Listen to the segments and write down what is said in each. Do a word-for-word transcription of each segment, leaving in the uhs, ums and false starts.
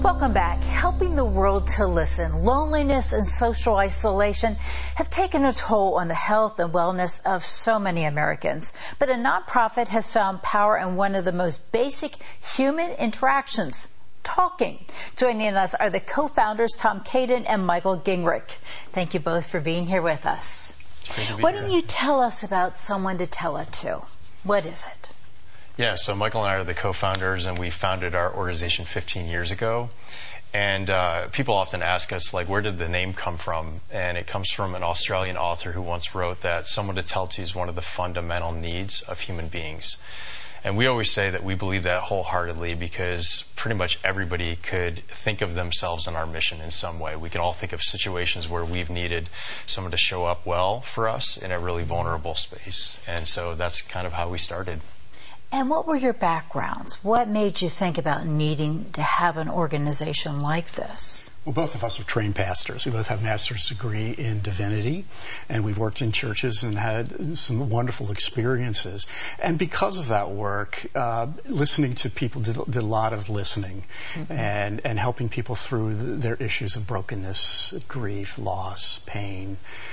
Welcome back. Helping the world to listen. Loneliness and social isolation have taken a toll on the health and wellness of so many Americans. But a nonprofit has found power in one of the most basic human interactions, talking. Joining us are the co-founders Tom Kadon and Michael Gingrich. Thank you both for being here with us. Why don't you tell us about Someone to Tell It To? What is it? Yeah, so Michael and I are the co-founders, and we founded our organization fifteen years ago. And uh, people often ask us, like, where did the name come from? And it comes from an Australian author who once wrote that someone to tell to is one of the fundamental needs of human beings. And we always say that we believe that wholeheartedly because pretty much everybody could think of themselves in our mission in some way. We can all think of situations where we've needed someone to show up well for us in a really vulnerable space. And so that's kind of how we started. And what were your backgrounds? What made you think about needing to have an organization like this? Well, both of us are trained pastors. We both have a master's degree in divinity, and we've worked in churches and had some wonderful experiences. And because of that work, uh, listening to people did, did a lot of listening mm-hmm. and, and helping people through the, their issues of brokenness, grief, loss, pain.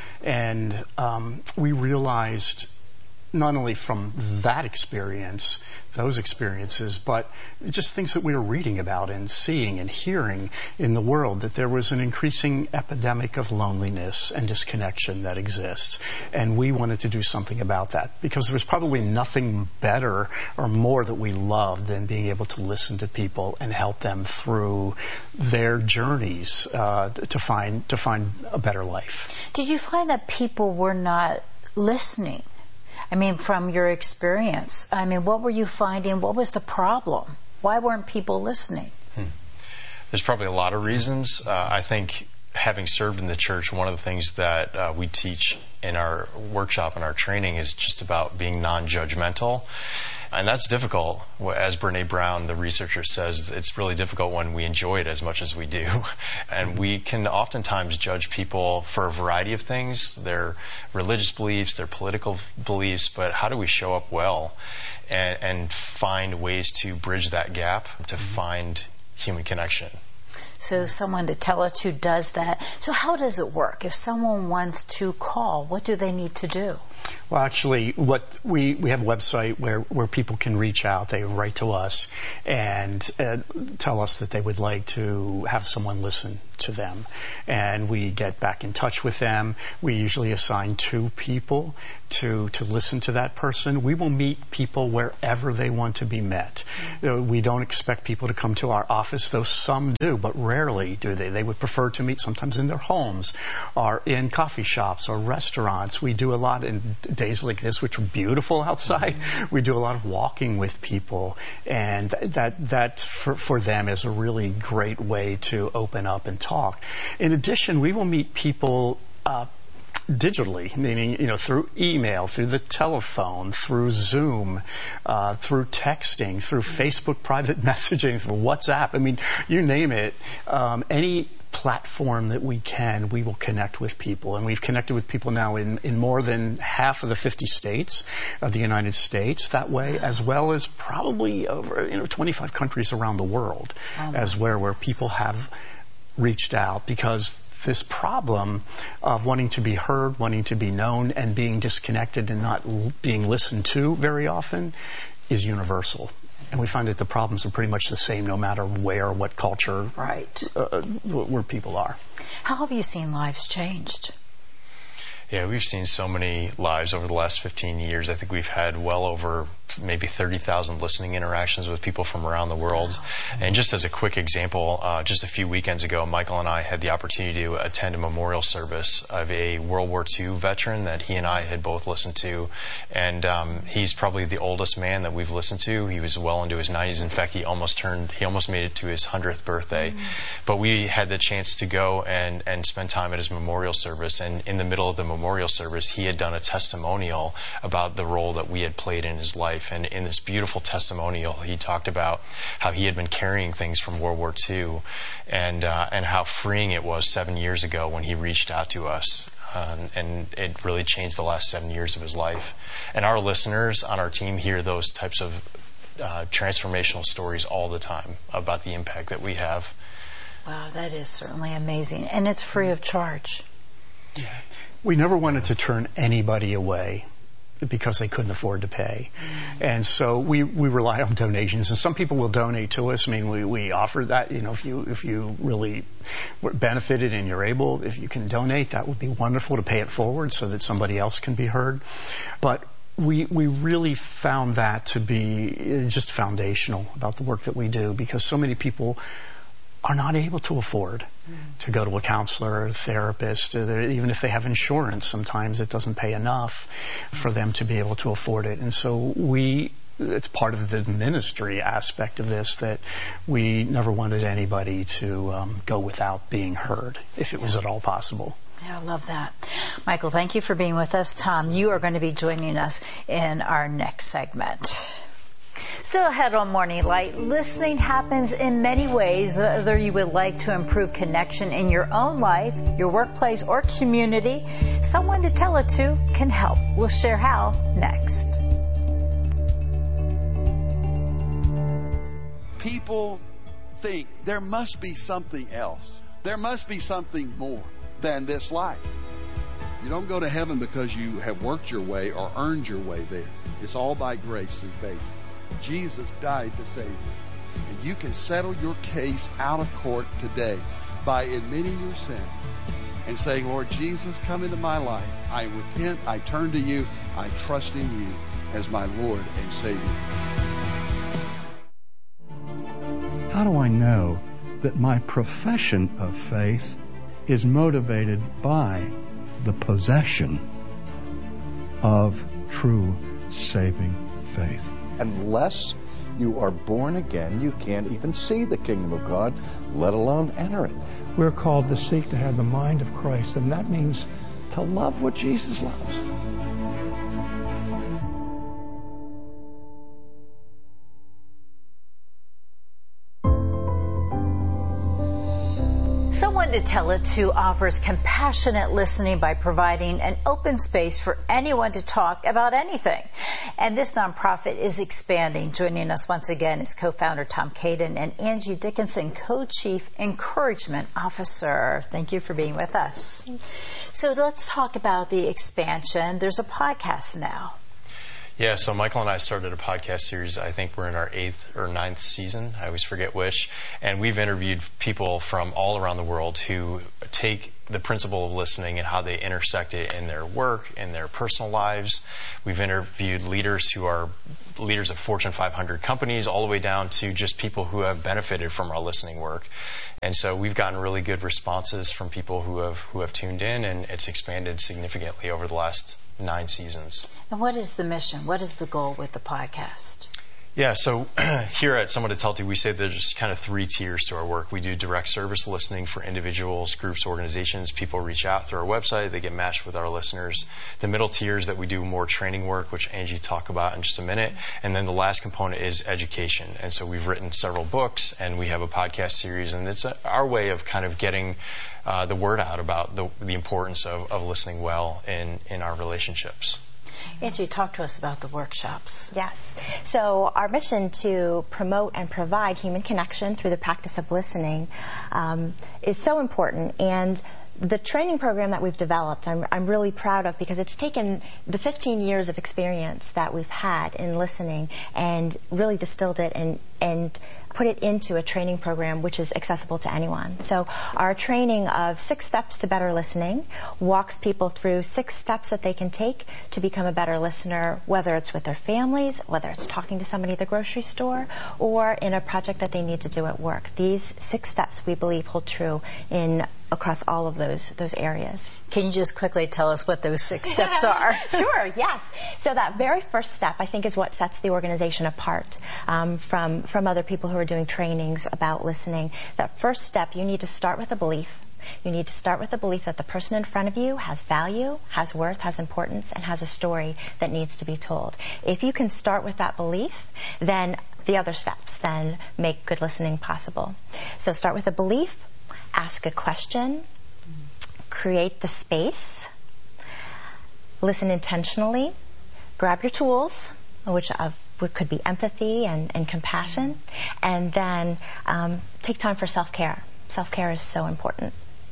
And um, we realized not only from that experience, those experiences, but just things that we were reading about and seeing and hearing in the world, that there was an increasing epidemic of loneliness and disconnection that exists. And we wanted to do something about that because there was probably nothing better or more that we loved than being able to listen to people and help them through their journeys uh, to find to find a better life. Did you find that people were not listening? I mean, from your experience, I mean, what were you finding? What was the problem? Why weren't people listening? Hmm. There's probably a lot of reasons. Uh, I think having served in the church, one of the things that uh, we teach in our workshop and our training is just about being non-judgmental. And that's difficult. As Brene Brown, the researcher, says, it's really difficult when we enjoy it as much as we do. And we can oftentimes judge people for a variety of things, their religious beliefs, their political beliefs, but how do we show up well and, and find ways to bridge that gap, to find human connection? So Someone to Tell It To does that. So how does it work? If someone wants to call, what do they need to do? Well, actually, what we, we have a website where, where people can reach out. They write to us and uh, tell us that they would like to have someone listen to them. And we get back in touch with them. We usually assign two people to, to listen to that person. We will meet people wherever they want to be met. Mm-hmm. We don't expect people to come to our office, though some do, but rarely do they. They would prefer to meet sometimes in their homes or in coffee shops or restaurants. We do a lot in days like this, which are beautiful outside. Mm-hmm. We do a lot of walking with people, and that that for, for them is a really great way to open up and talk. In addition, we will meet people uh, digitally, meaning, you know, through email, through the telephone, through Zoom, uh, through texting, through Facebook private messaging, through WhatsApp. I mean, you name it. Um, any platform that we can, we will connect with people. And we've connected with people now in, in more than half of the fifty states of the United States that way, as well as probably over, you know, twenty-five countries around the world, oh, as where, where people have reached out, because this problem of wanting to be heard, wanting to be known, and being disconnected and not l- being listened to very often is universal. And we find that the problems are pretty much the same no matter where, what culture, right, uh, where people are. How have you seen lives changed? Yeah, we've seen so many lives over the last fifteen years. I think we've had well over maybe thirty thousand listening interactions with people from around the world. Wow. And just as a quick example, uh, just a few weekends ago, Michael and I had the opportunity to attend a memorial service of a World War Two veteran that he and I had both listened to. And um, he's probably the oldest man that we've listened to. He was well into his nineties. In fact, he almost turned, he almost made it to his hundredth birthday. Mm. But we had the chance to go and, and spend time at his memorial service. And in the middle of the memorial service, he had done a testimonial about the role that we had played in his life. And in this beautiful testimonial, he talked about how he had been carrying things from World War Two, and uh, and how freeing it was seven years ago when he reached out to us. Um, and it really changed the last seven years of his life. And our listeners on our team hear those types of uh, transformational stories all the time about the impact that we have. Wow, that is certainly amazing. And it's free of charge. Yeah. We never wanted to turn anybody away because they couldn't afford to pay. Mm. And so we, we rely on donations. And some people will donate to us. I mean, we, we offer that, you know, if you if you really benefited and you're able, if you can donate, that would be wonderful to pay it forward so that somebody else can be heard. But we we really found that to be just foundational about the work that we do, because so many people are not able to afford mm. to go to a counselor or a therapist. Even if they have insurance, sometimes it doesn't pay enough for them to be able to afford it. And so we, it's part of the ministry aspect of this, that we never wanted anybody to um, go without being heard, if it was at all possible. Yeah, I love that. Michael, thank you for being with us. Tom, you are going to be joining us in our next segment. Still ahead on Morning Light, listening happens in many ways, whether you would like to improve connection in your own life, your workplace, or community. Someone to tell it to can help. We'll share how next. People think there must be something else. There must be something more than this life. You don't go to heaven because you have worked your way or earned your way there. It's all by grace through faith. Jesus died to save you. And you can settle your case out of court today by admitting your sin and saying, Lord Jesus, come into my life. I repent, I turn to you, I trust in you as my Lord and Savior. How do I know that my profession of faith is motivated by the possession of true saving faith? Unless you are born again, you can't even see the kingdom of God, let alone enter it. We're called to seek to have the mind of Christ, and that means to love what Jesus loves. Someone to Tell It To offers compassionate listening by providing an open space for anyone to talk about anything. And this nonprofit is expanding. Joining us once again is co-founder Tom Caden and Angie Dickinson, co-chief encouragement officer. Thank you for being with us. So let's talk about the expansion. There's a podcast now. Yeah, so Michael and I started a podcast series. I think we're in our eighth or ninth season. I always forget which. And we've interviewed people from all around the world who take the principle of listening and how they intersect it in their work, in their personal lives. We've interviewed leaders who are leaders of Fortune five hundred companies, all the way down to just people who have benefited from our listening work. And so we've gotten really good responses from people who have who have tuned in, and it's expanded significantly over the last nine seasons. And what is the mission? What is the goal with the podcast? Yeah, so here at Someone to Tell It To, we say there's kind of three tiers to our work. We do direct service listening for individuals, groups, organizations. People reach out through our website. They get matched with our listeners. The middle tier is that we do more training work, which Angie talk about in just a minute. And then the last component is education. And so we've written several books, and we have a podcast series. And it's a, our way of kind of getting uh, the word out about the, the importance of, of listening well in, in our relationships. Angie, talk to us about the workshops. Yes. So our mission to promote and provide human connection through the practice of listening um, is so important. And the training program that we've developed, I'm, I'm really proud of, because it's taken the fifteen years of experience that we've had in listening and really distilled it and, and put it into a training program which is accessible to anyone. So our training of six steps to better listening walks people through six steps that they can take to become a better listener, whether it's with their families, whether it's talking to somebody at the grocery store, or in a project that they need to do at work. These six steps, we believe, hold true in across all of those those areas. Can you just quickly tell us what those six steps are? Sure, yes. So that very first step, I think, is what sets the organization apart um, from, from other people who are doing trainings about listening. That first step, you need to start with a belief. You need to start with the belief that the person in front of you has value, has worth, has importance, and has a story that needs to be told. If you can start with that belief, then the other steps then make good listening possible. So start with a belief, ask a question, create the space, listen intentionally, grab your tools, which of what could be empathy and, and compassion, and then um, take time for self-care. Self-care is so important.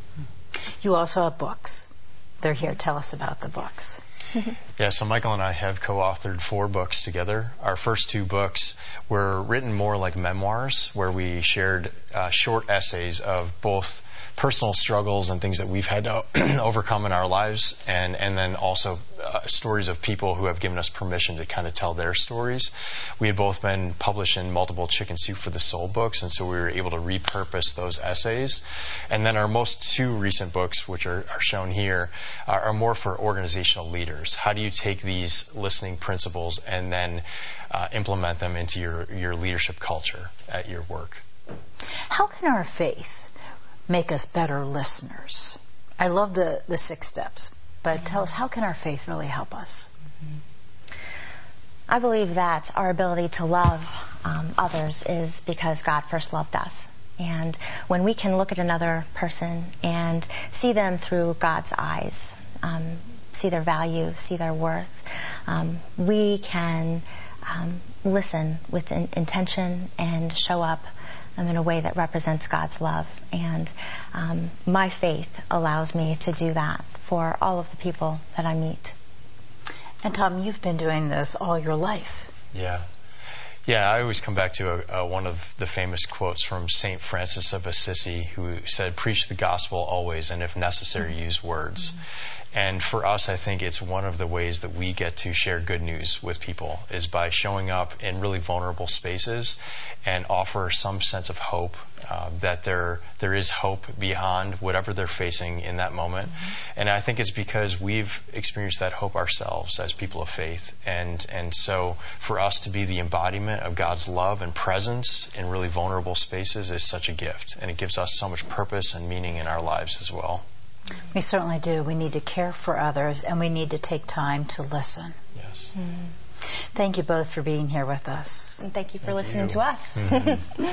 You also have books. They're here. Tell us about the books. Yeah, so Michael and I have co-authored four books together. Our first two books were written more like memoirs, where we shared uh, short essays of both personal struggles and things that we've had to overcome in our lives, and, and then also uh, stories of people who have given us permission to kind of tell their stories. We had both been published in multiple Chicken Soup for the Soul books, and so we were able to repurpose those essays. And then our most two recent books, which are, are shown here, are, are more for organizational leaders. How do you take these listening principles and then uh, implement them into your, your leadership culture at your work? How can our faith make us better listeners? I love the, the six steps, but mm-hmm. tell us, how can our faith really help us? Mm-hmm. I believe that our ability to love um, others is because God first loved us. And when we can look at another person and see them through God's eyes, um, see their value, see their worth, um, we can um, listen with in- intention and show up Um, in a way that represents God's love. And um, my faith allows me to do that for all of the people that I meet. And Tom, you've been doing this all your life. Yeah. Yeah, I always come back to a, a, one of the famous quotes from Saint Francis of Assisi, who said, "Preach the gospel always, and if necessary, mm-hmm. use words." Mm-hmm. And for us, I think it's one of the ways that we get to share good news with people, is by showing up in really vulnerable spaces and offer some sense of hope, uh, that there there is hope beyond whatever they're facing in that moment. Mm-hmm. And I think it's because we've experienced that hope ourselves as people of faith. And, and so for us to be the embodiment of God's love and presence in really vulnerable spaces is such a gift. And it gives us so much purpose and meaning in our lives as well. We certainly do. We need to care for others, and we need to take time to listen. Yes. Mm. Thank you both for being here with us. And thank you for thank listening you. to us. Mm-hmm.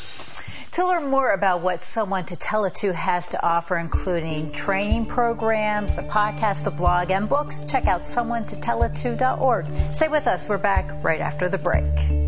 To learn more about what Someone to Tell It To has to offer, including training programs, the podcast, the blog, and books, check out someone to tell it to dot org. Stay with us. We're back right after the break.